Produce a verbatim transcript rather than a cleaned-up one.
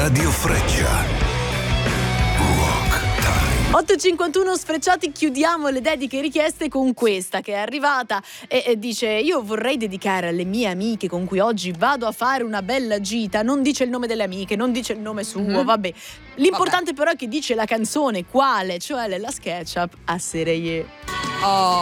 Radio Freccia. otto e cinquantuno sfrecciati, chiudiamo le dediche richieste con questa che è arrivata e, e dice: io vorrei dedicare alle mie amiche con cui oggi vado a fare una bella gita. Non dice il nome delle amiche, non dice il nome suo, mm-hmm. vabbè. L'importante vabbè. però è che dice la canzone quale, cioè la SketchUp a Sereye. Oh.